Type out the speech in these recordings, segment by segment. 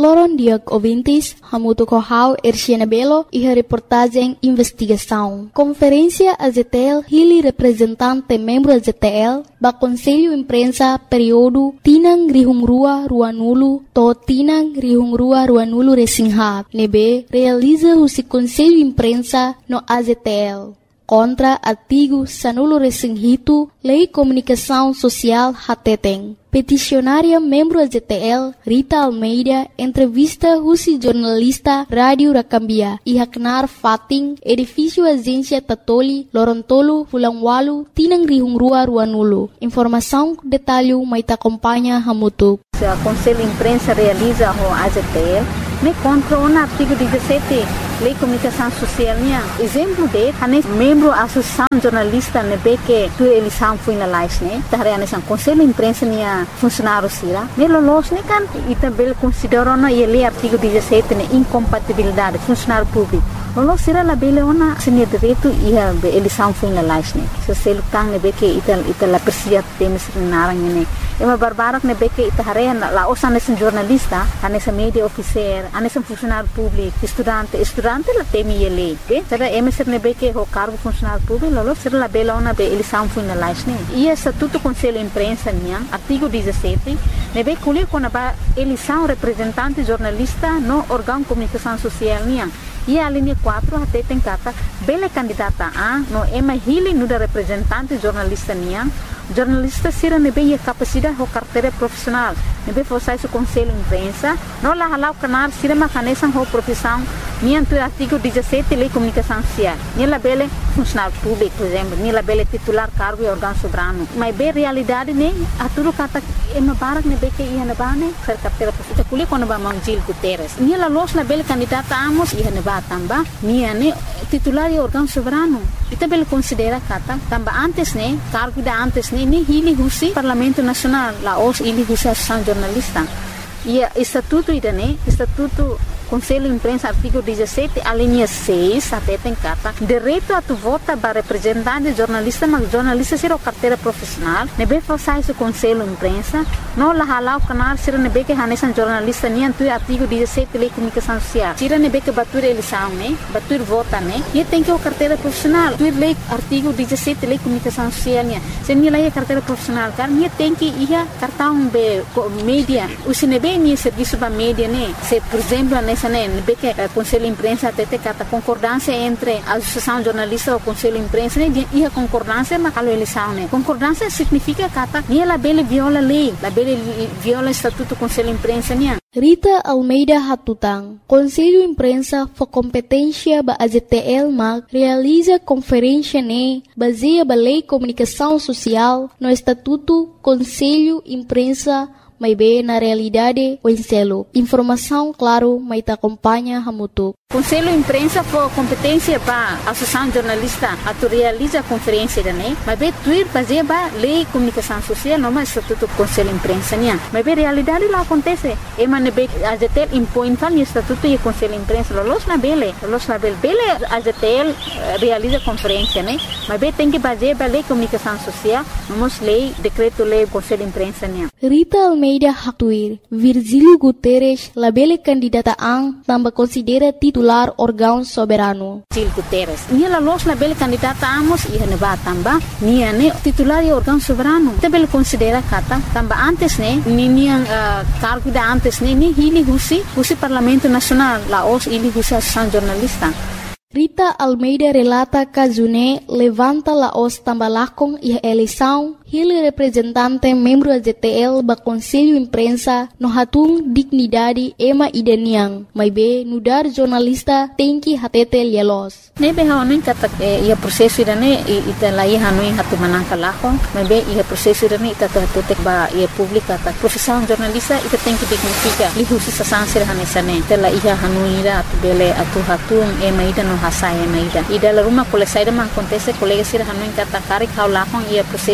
Floron Diag Ouvintes, Hamuto Corral, Erciana Belo e a reportagem Investigação. Conferência AZTL, Hili representante membro AZTL, ba Conselho Imprensa período Tinang Rihungrua Ruanulo, to Tinang Rihungrua Ruanulo Resingha, nebe realiza o Conselho Imprensa no AZTL. Contra artigo Sanulo Resinghito, Lei Comunicação Social Hateteng. Peticionária membro AZTL, Rita Almeida, entrevista Rusi jornalista Rádio Rakambia, e Haknar Fating, edifício Agência Tatoli, Lorontolo, Fulangwalu, Tinang Rihungrua Ruanulo. Informação, detalhe, maita acompanha Hamutuk. O Conselho Imprensa realiza o AZTL, me contra o artigo 17, Lei Comunicação Social. Exemplo de, membro da Associação Jornalista, que tu eleição foi na live, né? O Conselho Imprensa funcionário sira. Nelolos ne kan itabel considera na ele artigo 17 ne incompatibilidade funcionário público. Lolo sira la bele ona senia direito e a eleição foi na live ne. Se selu tang ne beke itala persia temes narang ne. Ema barbarak ne beke itahare la osa nesse jornalista, nesse media officer, nesse funcionário público, estudante la temi ele. Será emeser ne beke o cargo funcionário público, lolo sira la bele ona be eleição foi na live ne. E estatuto Conselho Imprensa niang artigo 17, nebe kulir kona ba eleição representante jornalista no órgão comunicação social niang. E a linha 4 até tem kata bele candidata a no ema hili nuda representante jornalista niang. Jornalista sira nebe capacidade ou carteira profissional. Nebe fosse o Conselho Imprensa, não la halau canar sira macanesan ou profissão niang tu artigo 17 Lei Comunicação Social. Nila bele funcionário público, por exemplo, nila bele titular cargo e órgão soberano. Mas bem realidade ne aturu kata ema barak ne beke ia na bane ser carteira profissional. Kulit quando ba Mangjil Guterres. Nila los na bele candidata amos ia na ba tamba. Nia ne titular e órgão soberano. Ita bele considera kata tamba antes ne cargo da antes ne ni hili husi Parlamento Nacional la os hili husi Associação Jornalista. E estatuto ida ne estatuto Conselho Imprensa, artigo 17, a linha 6, até tem carta. Direito a tu vota para representante jornalista, mas jornalista será carteira profissional. Nebe façai o Conselho Imprensa, não la halau canal será nebe que hanesan jornalista nem tu artigo 17 Lei Comunicação Social. Será nebe que batur eleição, né? Batur vota, né? E tem que o carteira profissional. Tu lei artigo 17 Lei Comunicação Social, né? Se nem lá carteira profissional, cara, nem tem que ir cartão be mídia. O se nebe nem serviço para mídia, né? Se por exemplo, né? O Conselho Imprensa até tem a concordância entre a Associação Jornalista e o Conselho Imprensa e a concordância mas a eleição. Concordância significa que ela bele viola a lei, ela bele viola o Estatuto do Conselho Imprensa. Rita Almeida Hatutang, Conselho Imprensa for competência ba AZTL mag realiza conferência baseia ba Lei Comunicação Social no Estatuto Conselho Imprensa may be na realidade o enselo. Informação, claro, may ta acompanha Hamutuk. Conselho Imprensa for competência para a Associação Jornalista a tu realiza a conferência da NEI, mas bem tuir fazer ba Lei Comunicação Social, não mais Estatuto do Conselho Imprensa, mas bem realidade lá acontece. E mas bem a ZTL impõe tal Estatuto e Conselho Imprensa, los na bele a ZTL realiza conferência, mas bem tem que fazer ba Lei Comunicação Social, não lei decreto lei Conselho Imprensa, Rita Almeida Hatuir, Virgílio Guterres, la bele candidata ang tambah considera titular órgão soberano. Virgílio Guterres. Nia los la bele candidata amos e ne va tamba. Nia ne titular e órgão soberano. Te bele considera kata tamba antes nia cargo da antes ni hili husi Parlamento Nacional la os hili husi Associação Jornalista. Rita Almeida relata que June levanta la os tambalakong e eleição ele representante membro da ZTL ba Conselho Imprensa no hatung dignidade ema ideniang mas be nudar jornalista tem que hatete lielos. Nebe haonin kata ia prosesso irane ita lai hanuin hatu manangka lakong mas be ia prosesso irane ita hatete ba ia publika ta profissão jornalista ita tem que dignifica li husi sasansir hanesane tela ia hanuira atu bele atu hatung ema ida no hasai ema ida la rumah kole saida ma acontece colega sir hanuin kata kari kau lakong ia prosesso dene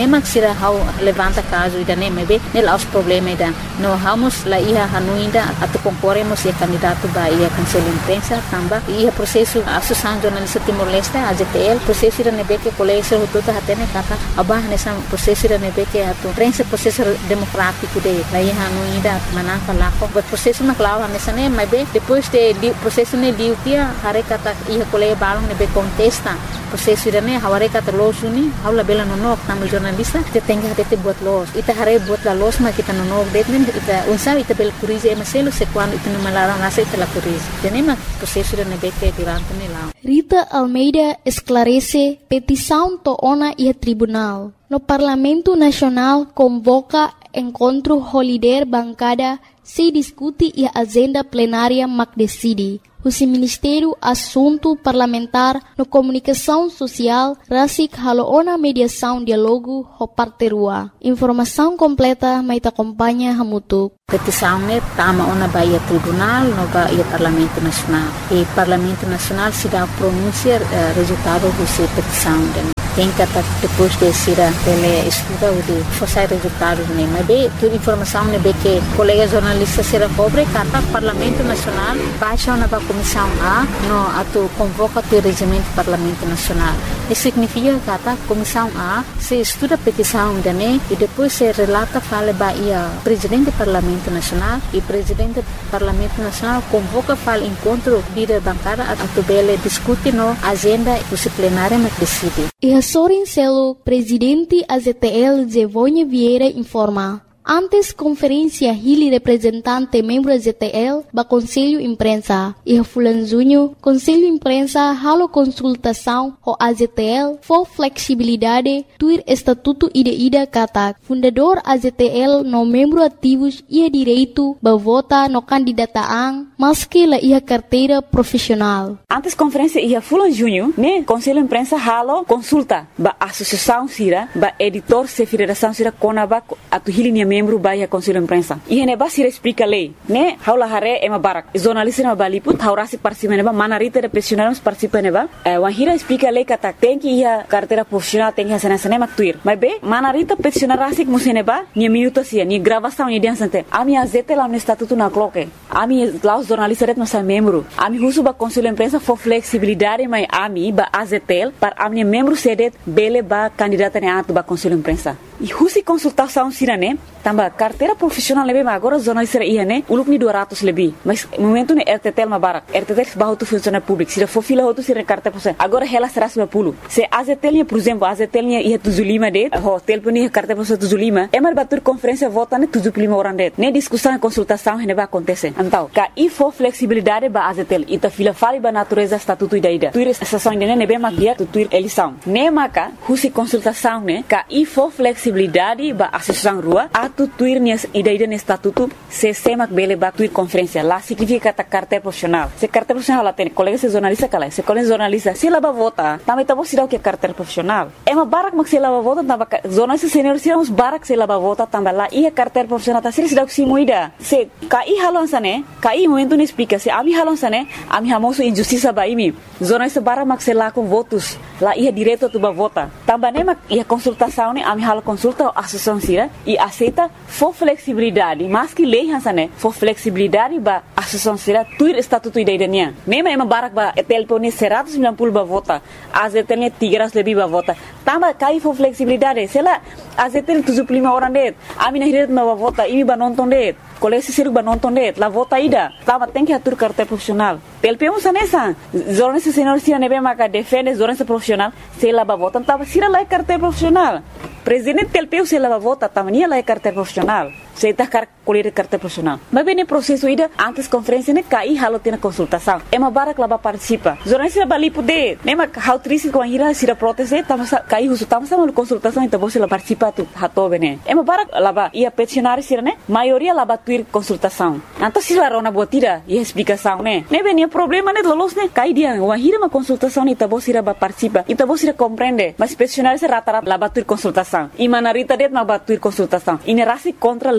nemak sira hau levanta caso ida nemebe nel aos problema ida no hamos la ia hanuinda atu concorremos e candidato ba ia conselho imprensa tamba ia processo associação jornalista Timor-Leste AZTL processo ida nebe que colégio tudo hatene kata abah nessa processo ida nebe que atu prensa processo democrático de la ia hanuinda manaka lako but processo na clava nessa ne mebe depois de processo ne diutia hare kata ia colégio balong nebe contesta processo ida ne haware kata losuni haula bela nonok tamu jornalista te tenga hate buat los ita hare buat la los ma kita nonok detmen ita unsa ita bel kurize emaselo se quando ita no malarang nasa ita la kurize tenema processo ida nebe que durante ne lá Rita Almeida esclarece petição toona e tribunal. No Parlamento Nacional convoca encontro holiday bancada se discute e agenda plenária mac decide. O Ministério Assunto Parlamentar no Comunicação Social rasik haloona mediação diálogo ho parterua. Informação completa mai te acompanha hamutuk. Petição ne tama ona baia tribunal no baia Parlamento Nacional. E Parlamento Nacional se dá pronunciar resultado dessa petição. Tem que depois de ser ele estuda o de forçar resultados né mas bem toda informação né bem que colega jornalista será cobre cata Parlamento Nacional baixa na comissão A no ato convoca o regimento Parlamento Nacional isso significa cata comissão A se estuda a petição né e depois se relata fala baia presidente do Parlamento Nacional e presidente do Parlamento Nacional convoca fala encontro líder bancada ato bele discute no agenda disciplinária mas decide. Sorin Celo, presidente AZTL Zevonha Vieira, informa. Antes conferência Hili representante membro AZTL ba Conselho Imprensa e Fulan Junho Conselho Imprensa halo consultação ho AZTL for flexibilidade tuir estatuto ida kata fundador AZTL no membro ativos ia direito ba vota no candidataan maski la ia carteira profissional. Antes conferência ia Fulan Junho ne Conselho Imprensa halo consulta ba associação sira ba editor se federação sira konaba atu Hili membro baia Conselho Imprensa. E ne basira explica lei, né? Haula hare ema barak. Jornalista na baliput haurasi participa neba manarita de profissionais participa neba. Wahira explica lei kata tem que ia carteira profissional tem que sana maktuir. Mas be manarita profissional rasik museneba ni minuto sia ni gravação ni dia sante. Ami azete lá no estatuto na cloque. Ami lá os jornalistas ret nossa membro. Ami husu ba Conselho Imprensa for flexibilidade mai ami ba azetel para ami membro sedet bele ba candidata ne atu ba Conselho Imprensa. E husi consultação sirane tamba carteira profissional lebe agora jornalista ia né uluk ni 200 lebih mas momento ne RTTL mabarak RTTL bahu tu funcionário público sira fofila outro sira carta profissional agora ela será 90 se AZTL por exemplo AZTL ia 75 de hotel puni carta profissional 75 emar batur conferência vota ne 75 orang det ne discussão e consultação ne vai acontecer então ka e for flexibilidade ba AZTL ita fila fali ba natureza estatuto ida tuir estação de ne be magia tu tuir eleição ne maka husi consultação ne ka e for flexibilidade ba associação rua tu tuir nias ida ne estatuto se semak bele ba tuir conferência lá significa kata carteira profissional se carteira profissional lá tem colega se jornalista kala se colega jornalista se lá ba vota também tá você dá o que carteira profissional é uma barak mak se lá ba vota tamba jornalista senior se uns barak se lá ba vota também lá e a carteira profissional tá se dá o que muida se kai halon sane kai momento ne explica se ami halon sane ami hamoso injustiça ba imi jornalista barak mak se lá com votos lá ia direito tu ba vota também ne mak ia consultação ne ami hal consulta associação sira e aceita for flexibilidade mas que lei hansane for flexibilidade ba associação sira tuir estatuto idaiania nema ema barak ba telpone 190 ba vota azetelnya 300 lebih ba vota tamba kai for flexibilidade sela azetel 75 orang det amina hiret ba vota imi ba nonton det kolesi siru ba nonton det la vota ida tamba tem que atur carteira profissional telpeu sanesa jornalista senior sira nebe maka defende jornalista profissional sela ba vota tamba sira la carteira profissional presidente telpeu se la vota tamania la carteira profissional se está colher carteira profissional mas bem no processo ida antes conferência ne cai halo tem consultação é uma barak lá participa jornalista bali poder nema how triste com a ira se proteste tama cai husu tama sama consultação então você lá participa tu hato bene é uma barak lá ia peticionar sira ne maioria lá tuir consultação então se lá rona botira e explicação ne bem problema ne lolos ne cai dia uma ira uma consultação então você lá participa então você compreende mas peticionar se rata lá tuir consultação e manarita det ma tuir consultação e ne rasi contra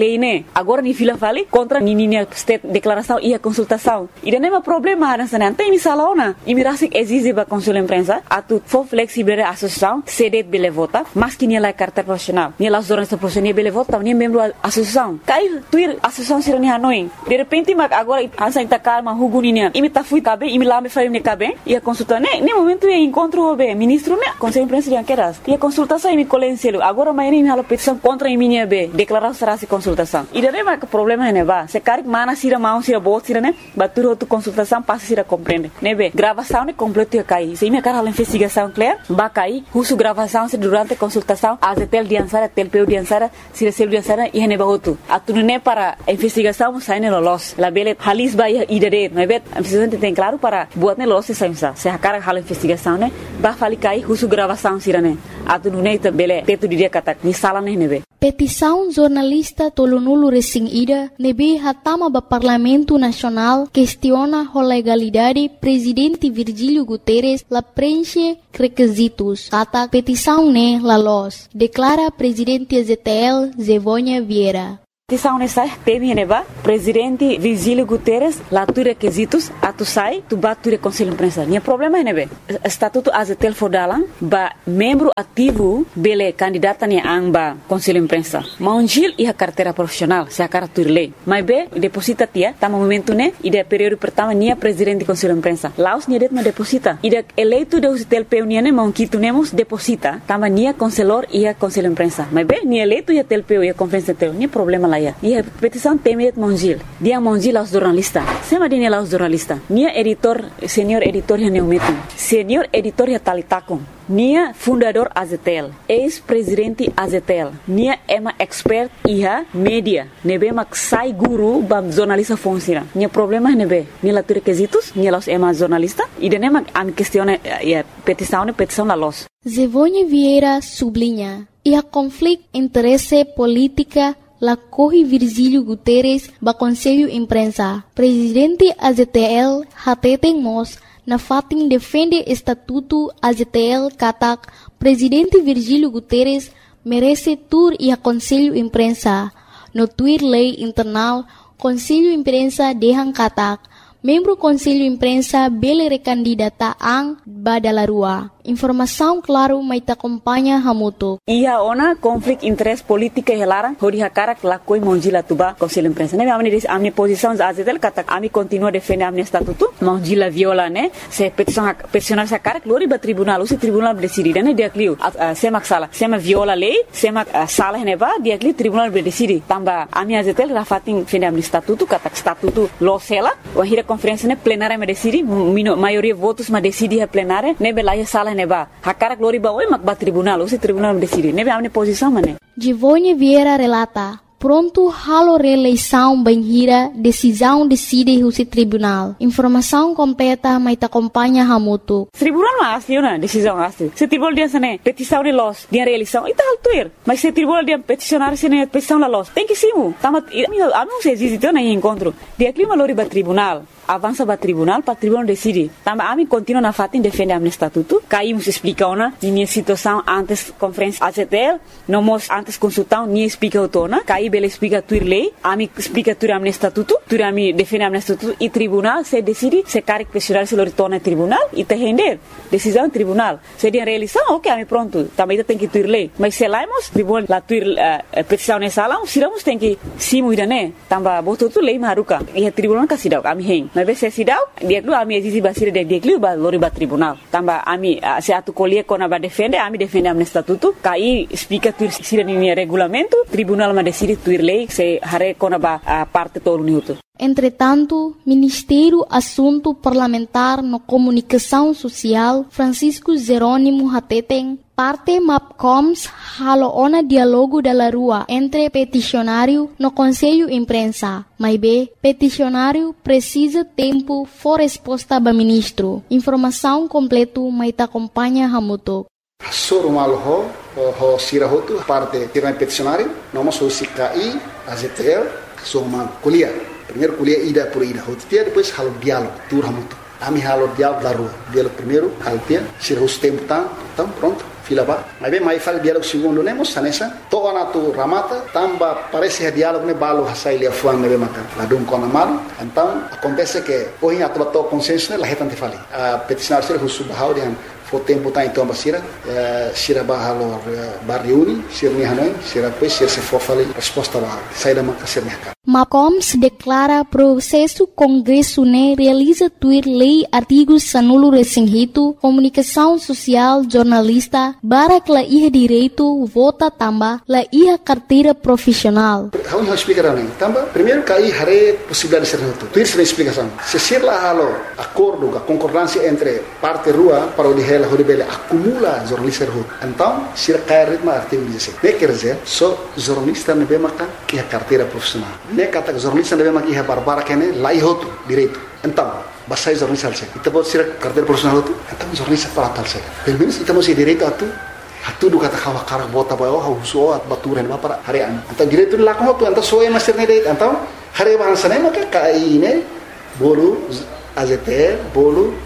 lei, né? Agora ni fila fale contra ninha state declaração e a consultação. E não é um problema, não tem missala ona. E mirasi exige ba conselho imprensa, atu for flexível a associação, cede bele vota, mas que nia carta profissional. Nia las zornista profissional bele vota, nia membro associação. Cai tuir associação sirani hanoi. De repente, agora ansa intakar ma huguninia. Imi ta fui cabe, imi lá me faz me cabe. E a consulta, né? Nem momento é encontro o ministro, né? Conselho imprensa de anqueras. E a consultação imi colenselo. Agora amanhã imi hala petição contra minha be. Declaração será se consultação. E daí vai que problema né ba. Se cari mana sira mão sira bot sira né? Batur outro consultação passa sira compreende. Né be. Gravação né completo ia cair. Se imi cara hala investigação clear, ba cair. Husu gravação se durante a consultação, a tel diansara, tel peu diansara, sira sel diansara e ne ba outro. Atu né para investigação sai ne lolos. La bele halis ba ia idere. Né be. A investigação tem claro para buat ne lolos sai sa. Se a cara hala investigação né, ba fali cair husu gravação sira né. Atu né bele teto dia kata ni sala né be. Petição jornalista Tolonulu Resing Ida nebe hatama ba Parlamento Nacional questiona a legalidade presidente Virgílio Guterres la preenche requisitos. Kata petição ne la los. Declara presidente ZTL Zevônia Vieira. Petição nessa teme neba presidente Virgílio Guterres lá tu requisitos atu sai tu bat tu conselho imprensa. Nia problema nebe estatuto azetel fodalan ba membro ativo bele candidata ni amba conselho imprensa. Maungil e a carteira profissional se a cartur lei. Mas be deposita tia tama momento ne ide período pertama nia presidente conselho imprensa. Laos nia det ma deposita. Ide eleito de usitel peunia ne maunquito nemos deposita tama nia conselor e a conselho imprensa. Mas be nia eleito e a tel peu e a conferência tel nia problema e a petição teme Mongil. Dia Mongil aos jornalistas. Sema dia aos jornalistas. Nia editor, senior editor ya neumetum. Senior editor ya talitakon. Nia fundador Azetel. Ex-presidente Azetel. Nia ema expert iha media. Nebe mak sai guru bam jornalista funciona. Nia problema nebe. Nia la requisitos. Nia los ema jornalista. E de nema am questione petição la los. Zevônia Vieira sublinha. E a conflito interesse política la corre Virgílio Guterres ba Conselho Imprensa. Presidente AZTL hateten mos na fatin defende estatuto AZTL katak Presidente Virgílio Guterres merece tur e a Conselho Imprensa. No tuir lei internal Conselho Imprensa dehang katak membro Conselho Imprensa bele recandidata ang badalarua. Informação claro mai ta acompanha hamuto. Ia ona conflito interesse política e lara hori hakara la koi Mongila tuba Conselho Imprensa. Ne amni posição azetel kata ami continua defender amni estatuto. Mongila viola ne se peticionar sa cara glori ba tribunal o tribunal decide ne dia clio se maksala se ma viola lei se ma sala ne ba dia clio tribunal decide tamba ami azetel rafatin defender amni estatuto kata estatuto lo sela o hira conferência ne plenária me decide maioria votos ma decide a plenária ne belaya sala neba hakara glori ba oi makba tribunal o tribunal decide nebe amne posição mané Zevônia Vieira relata pronto halo reeleição banhira decisão decide o tribunal informação completa mai ta acompanha hamuto tribunal ma asli na decisão asli se tribunal dia sane petição de los dia reeleição e tal tuir mas se tribunal dia peticionar sene petição la los tem que simu tamat amo se existe na encontro dia clima lori ba tribunal avança para tribunal decide. Tamba ami continua na fatin defende amne estatuto. Caímos explica ona minha situação antes conferência AZTL, nomos antes consultão ni explica autona. Caí bele explica tuir lei, ami explica tuir amne estatuto, tuir ami defende amne estatuto e tribunal se decide se caric questionar se lo retorna tribunal e te render decisão tribunal. Se dia reeleição, ok, ami pronto. Também tem que tuir lei. Mas se laimos tribunal la tuir petição nessa sala, siramos tem que simu idane. Tamba boto tu lei maruka. E tribunal kasidau ami hen. Mas se sidau dia lu ami exige basir de dia lu ba lori ba tribunal tamba ami se atu colie kona ba defende ami defende amne estatuto kai explica tuir sira ni regulamento tribunal ma decide tuir lei se hare kona ba parte todo minuto. Entretanto, Ministério Assunto Parlamentar no Comunicação Social Francisco Jerônimo Hateten parte MAPCOMS halo ona dialogo da rua entre peticionário no Conselho Imprensa. Mas B, peticionário precisa tempo for resposta ba ministro. Informação completo mai ta acompanha hamuto. Sorumal ho sirahotu parte tiran peticionário, nós o CKI, AZTL, sorumal kuliah. Primeiro kuliah ida por ida, hotia depois halo diálogo, tur hamuto. Ami halo diálogo da rua. Diálogo primeiro, haltia, sirahus tempo tão pronto. fila ba. Mas bem, mais fala diálogo segundo nemos sanesa. Toa na tu ramata, tamba parece diálogo ne balo hasai lia fuan ne maka. La dum kona malu. Então acontece que hoje a tua consenso ne la hetante fali. A peticionário ser husu bahau dian fo tempo tá então basira, sira bahalo barriuni, sira ni hanoi, sira pois sira se for fali resposta lá. Sai da maka sira ni MAPCOMS declara processo Congresso ne realiza tuir lei artigos sanulo resinghito, comunicação social, jornalista, barak la iha direito, vota tamba, la iha carteira profissional. Vamos explicar também. Tamba, primeiro que aí hare possibilidade de ser reto. Tuir sem explicação. Se ser lá halo acordo, a concordância entre parte rua para o dihela horibele acumula jornalista reto. Então, sira cai ritmo artigo 16. Ne quer dizer, só jornalista ne bemaka que a carteira profissional. Ne kata jornalista ne bemaka que a barbara que ne lá ihoto direito. Então, basai jornalista alse. Ita pode ser carteira profissional tu. Então jornalista para tal se. Pelo menos ita mesti direito atu. Hatu do kata kawa karak bota bayo hauso at baturan ba para harian. Então direito lá como tu, então soe master ne direito. Então hari bahasa ne maka kai ne bolu AZT bolu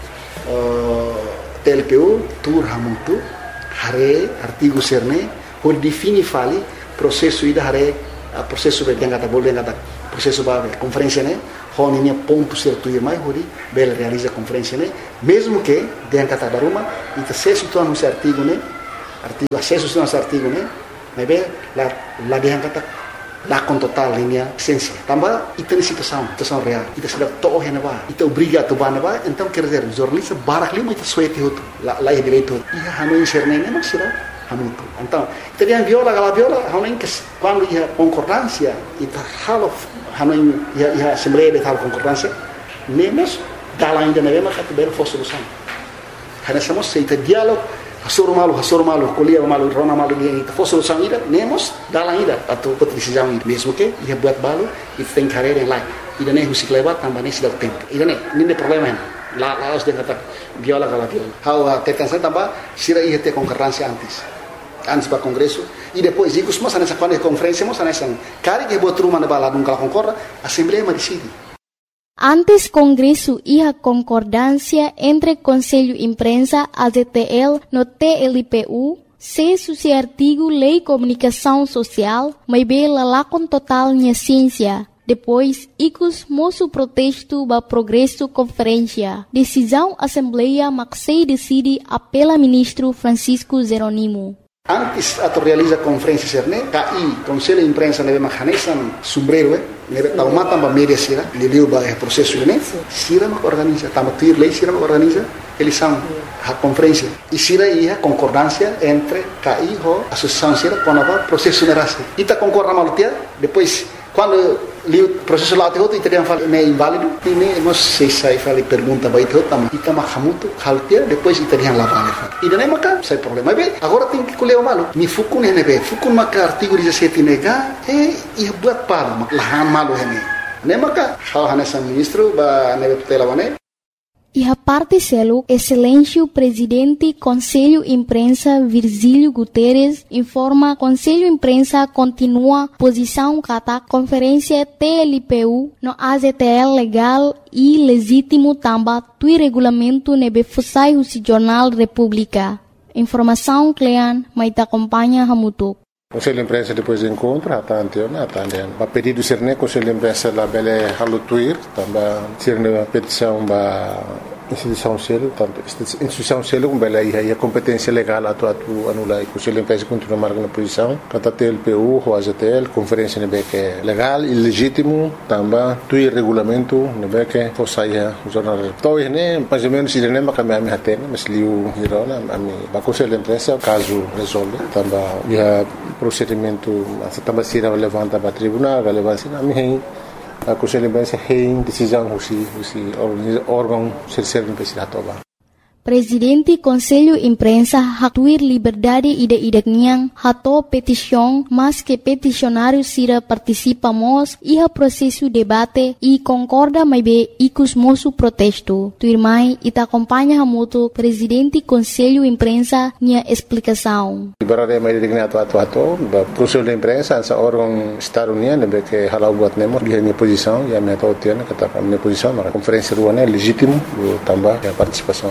TLPU tur hamutu hare artigo serne por defini fali processo ida hare processo be yang kata bolu yang kata processo ba conferência ne honinya ponto certo e mais hori bel realiza conferência ne mesmo que yang kata daruma ita se situa no artigo ne artigo acesso ao nosso artigo né mas bem lá yang kata lá com total linha essência também ita ni situação real ita sudah toh hena ba ita obriga tu bana ba então quer dizer jornalista barak lima ita suete hotu lá é direito ia hanu inserne ne mas será hanu então ita dia viola hanu que quando ia concordância ita halo hanu ia assembleia de tal concordância nemos dala ainda na mesma categoria for solução hana somos seita diálogo hasor malu kuliah malu rona malu dia itu for solução ida nemos dala ida atau decisão mesmo que ia buat balu itu tem carreira lain ida ne husik lewat tambah ne sudah tempo ida ne ini problema lá os de kata viola how tetansa tambah sira ia ter concorrência antes para congresso e depois digo mas nessa quando é conferência mas nessa cari que botar uma na bala nunca concorra assembleia me decide. Antes Congresso iha concordância entre Conselho Imprensa, AZTL, no TLPU, se suci artigo Lei Comunicação Social, mas bem lá com total minha ciência. Depois, icos moço protesto ba progresso conferência. Decisão Assembleia Maxei decide apela ministro Francisco Jeronimo. Antes ato realiza conferência serne, KI, Conselho Imprensa neve mahanesan sombrero, neve taumata ba media sira, liliu ba processo ne, sira ma organiza, tama tuir lei sira ma organiza, eleição a conferência. E sira ia concordância entre KI ho associação sira com a processo nerase. Ita concorda malutia, depois quando li o processo lá te outro italiano fala é inválido, e ne nós sei fala pergunta vai te outro, ita mahamuto haltia, depois italiano lá vale. E daí maca, sai problema. Bem, agora tem que colher o malo. Mi fukun hene be, fukun maka artigo 17 nega, e buat para, lahan malo hene. Ne maka, hal hanesan ministro ba nebe tutela wane. E a parte selo, Excelência Presidente Conselho Imprensa Virgílio Guterres informa Conselho Imprensa continua posição kata conferência TLPU no AZTL legal e legítimo tamba tui regulamento nebe fusai husi Jornal República. Informação Clean, maita acompanha Hamutuk. Conselho de Imprensa depois de encontro, atende. A pedido ser ne Conselho de Imprensa lá bele halutuir, também ser ne petição ba instituição selo, tanto instituição selo com bele aí a competência legal atu anula. Conselho de Imprensa continua marcando a posição. Kata TLPU, o AZTL, conferência nebe que é legal e legítimo, também tuir regulamento nebe que fosse o jornal. Então ne mais ou menos ele nem macam a hatena, mas liu hirona a Conselho de Imprensa caso resolve, também procedimento também se levanta para tribunal, relevância na minha a Conselho de Imprensa tem decisão órgão ser investigador. Presidente Conselho Imprensa hatuir liberdade ida-idakniang hato petição, mas que peticionário sira participamos iha processo debate e concorda mais bem icus moço protesto. Tuirmai ita acompanha hamuto Presidente Conselho Imprensa nia explicação. Liberdade mais digna atu Conselho de Imprensa essa órgão Estado União que halau buat nemo dia minha posição e a minha tautiana kata minha posição na conferência ruana legítimo também a participação também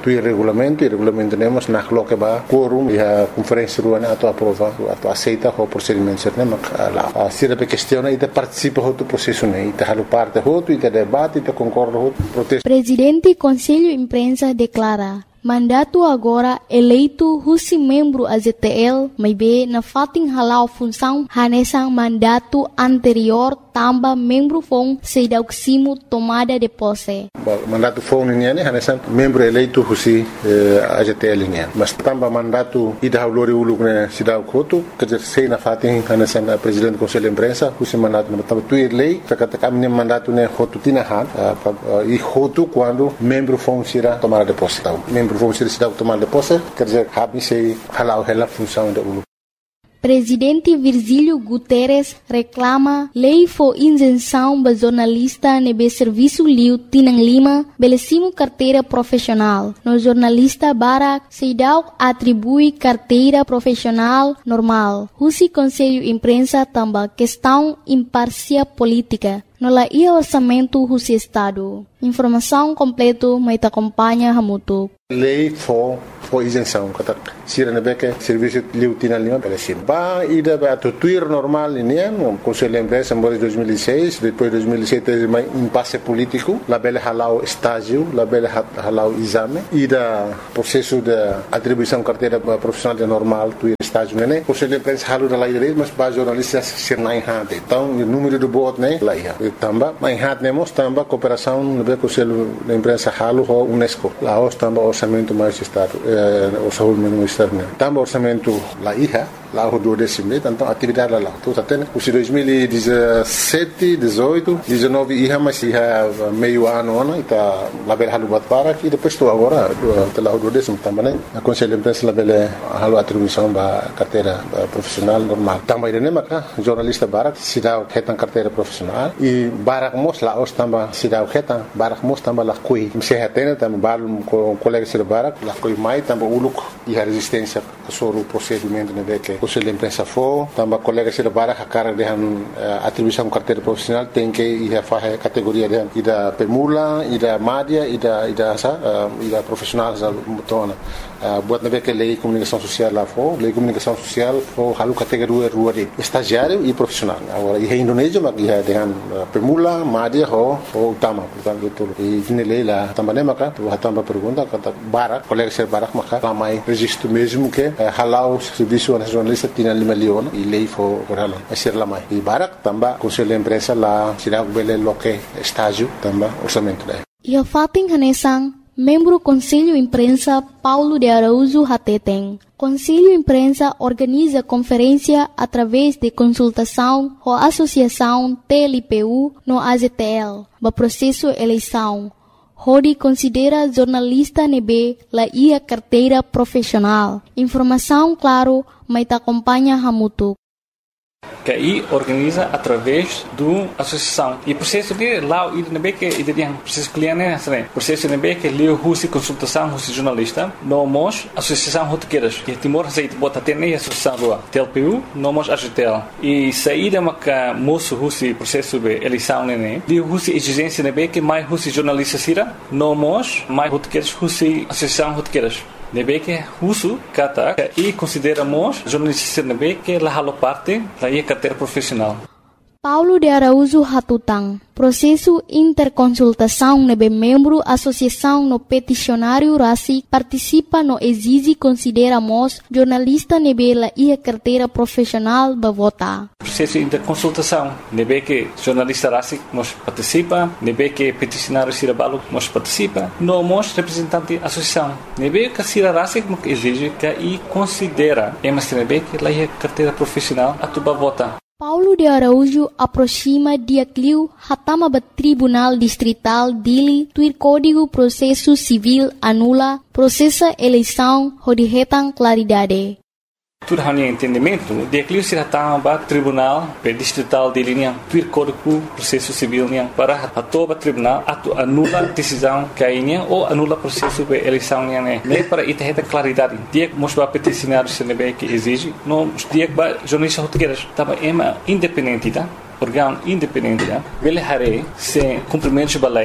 tuir regulamento, e regulamento nemos na coloca ba quorum e a conferência ruana ato aprova, ato aceita o procedimento ser nemak lá. Se a questiona e participa do processo né, e halo parte outro e debate e concorda outro protesto. Presidente Conselho Imprensa declara mandato agora eleito husi membro AZTL, mas bem na fating halau função hanesang mandato anterior tamba membro fong sedauksimo tomada de posse. Mandato fong niya hanesang membro eleito husi AZTL niya. Mas tamba mandato ida haulori uluk na sidaw koto kajer sei na fating hanesang presidente Conselho Imprensa husi mandato na tamba tuir lei katatakam ni mandato ne hotu tinahan e hotu quando membro fong sira tomada de posse. Membro vão ser cidade tomar de posse, quer dizer, habem se halau a função da ULU. Presidente Virgílio Guterres reclama lei for isenção para jornalista nebe serviço liu Tinang Lima belecimo carteira profissional. No jornalista Barak Seidau atribui carteira profissional normal. Husi Conselho Imprensa tamba questão imparcial política. No la ia orçamento husi Estado. Informação completa mas acompanha Hamutuk. Lei for isenção, kata sira nebeke serviço liu Tinang Lima belecimo. Ba ida ba tuir normal ini o Conselho Imprensa em 2006, depois 2007 teve um impasse político, la bela halau estágio, la bela halau exame, ida processo de atribuição carteira profissional de normal tuir estágio né. Conselho Imprensa halu da lei mas ba jornalistas ser na enhate. Então o número do bot né lá ia. Tamba mas enhate nemos tamba cooperação no Conselho Imprensa halu ho UNESCO. Lá os tamba orçamento mais estado o saúde ministério né. Tamba orçamento lá ia lá o 12 então atividade lá tudo até né. Os 2017, 18, 19 ia mas ia meio ano né tá lá bela halu bat para que depois estou agora lá o 12 tamba né. A Conselho Imprensa lá bela halu atribuição ba carteira profissional normal. Também né maka jornalista Barak sidau ketan carteira profissional e Barak mos lá os tamba sidau ketan Barak mos tamba lá kui msehatena tamba balum com colega sir Barak lá kui mai tamba uluk e a resistência sobre o procedimento né que Conselho Imprensa for tamba colega sir Barak a cara de atribuição carteira profissional tem que ir a fazer categoria de ida permula ida média ida profissional za mutona buat na que lei comunicação social lá for lei comunicação social for halu categoria rua de estagiário e profissional agora e Indonésia mas ia dengan permula média ho utama portanto tudo e nele lá também maka tu hatamba pergunta kata Barak colega ser Barak maka ramai registro mesmo que halau serviço nacionalista tinha 5 milhões e lei for halau ser lamai e Barak tamba Conselho Imprensa lá sirag bele loke estágio tamba orçamento lá ia fating hanesang membro Conselho Imprensa Paulo de Araújo Hateteng. Conselho Imprensa organiza conferência através de consultação com a Associação TLPU no AZTL, para processo eleição. Rodi considera jornalista nebe la ia carteira profissional. Informação claro, mas acompanha Hamutuk. Que aí organiza através do associação e processo de lá o IDNB que tem processo cliente né processo IDNB que leu husi consultação husi jornalista nomos associação rotequeiras que Timor aceita bota ter nem associação do TLPU nomos AGTL e saída maca moço husi processo de eleição né leu husi exigência IDNB que mais husi jornalista sira nomos mais rotequeiras husi associação rotequeiras nebe que uso kata e consideramos jornalista nebe que la halo parte da carteira profissional. Paulo de Araújo Hatutang. Processo interconsultação nebe membro associação no peticionário RACI participa no exige consideramos jornalista nebe la ia carteira profissional ba vota. Processo interconsultação nebe que jornalista RACI nos participa, nebe que peticionário Sirabalo nos participa, nomos representante associação. Nebe que Sira RACI exige que e considera mas nebe que la ia carteira profissional atuba vota. Paulo de Araújo aproxima dia cliu hatama ba Tribunal Distrital Dili tuir Código Processo Civil anula processa eleição hodihetan claridade. Tudo hanya entendimento dia cliu se hatama ba Tribunal Distrital Dili niang tuir Código Processo Civil niang para atoba tribunal atu anula decisão kainya ou anula processo de eleição niang ne para itaheta claridade dia mosba peticionário senebe que exige no dia ba jornalista rotequeiras tava ema independente tá órgão independente tá vele hare se cumprimentos ba lei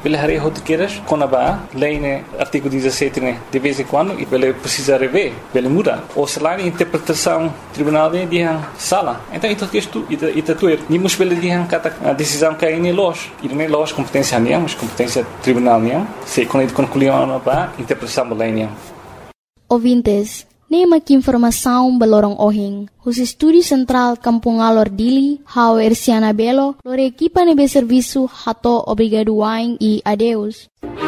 ele harei rotiqueiras com a ba, lei né, artigo 17 né, de vez em quando, e ele precisa rever, ele muda. Ou se lá a interpretação tribunal de sala. Então, isso tudo, nimos ele de a decisão que aí nem loja. E não é loja competência nem, mas competência tribunal nem. Se quando ele concluiu a ba, interpretação da lei nem. Ouvintes, nema que informação balorong ohing. Os Estúdio Central Kampung Alor Dili, hau Erciana Belo, lore equipa nebe serviço hato obrigado wain e adeus.